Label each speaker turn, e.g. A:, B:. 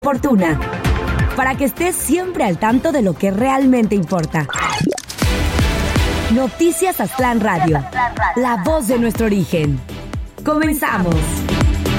A: oportuna, para que estés siempre al tanto de lo que realmente importa. Noticias Aztlán Radio, la voz de nuestro origen. Comenzamos.